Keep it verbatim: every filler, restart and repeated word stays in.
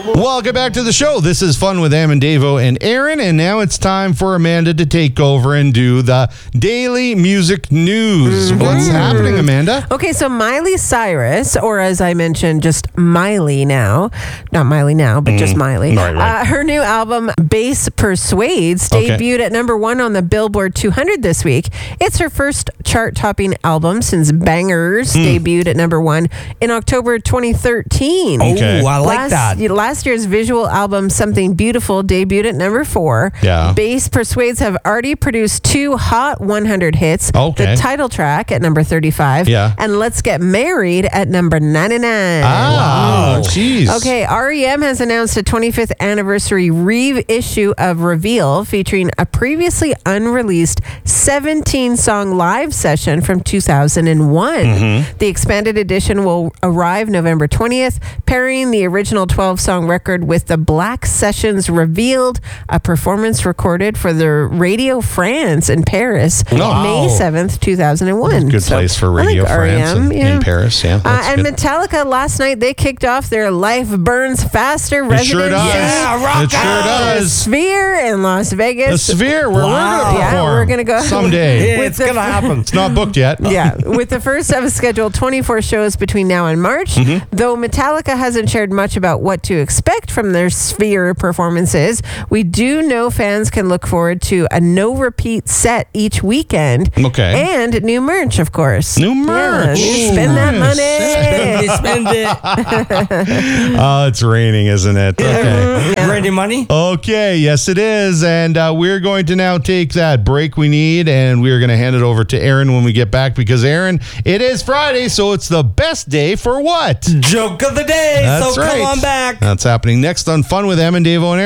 Welcome back to the show. This is Fun with Am and Davo and Aaron, and now it's time for Amanda to take over and do the daily music news. Mm-hmm. What's happening, Amanda? Okay, so Miley Cyrus, or as I mentioned, just Miley now, not Miley now, but mm. just Miley. Right, right. Uh, her new album, Bass Persuades, debuted okay. at number one on the Billboard two hundred this week. It's her first chart-topping album since Bangers mm. debuted at number one in October twenty thirteen. Okay. Oh, I like last, that. Last year's visual album, Something Beautiful, debuted at number four. Yeah. Bass Persuades have already produced two Hot one hundred hits. Okay. The title track at number thirty-five. Yeah. And Let's Get Married at number ninety-nine. Ah, jeez. Wow. Okay, R E M has announced a twenty-fifth anniversary reissue of Reveal featuring a previously unreleased seventeen-song live session from two thousand one. Mm-hmm. The expanded edition will arrive November twentieth, pairing the original twelve-song record with the Black Sessions Revealed, a performance recorded for the Radio France in Paris, wow. May seventh, two thousand one. Good place so, for Radio like France R E M, in, yeah. in Paris. Yeah, uh, and good. Metallica last night, they kicked off their Life Burns Faster it residency. Sure does. Yeah, rock it sure on. does. Sphere in Las Vegas. The Sphere, where wow. we're going to perform. Yeah, we're going to go someday. Yeah, it's going to happen. It's not booked yet. Yeah, with the first of a scheduled twenty-four shows between now and March. Mm-hmm. Though Metallica hasn't shared much about what to expect from their Sphere performances, we do know fans can look forward to a no-repeat set each weekend. Okay. And new merch, of course. New merch. Yeah, spend that Spend money. it, spend it. Oh, it's raining, isn't it? Okay. Yeah. Ready money? Okay, yes it is. And uh, we're going to now take that break we need, and we're going to hand it over to Aaron when we get back, because Aaron, it is Friday, so it's the best day for what? Joke of the day. That's so right. come on back. That's happening next on Fun with Am and Davo and Aaron.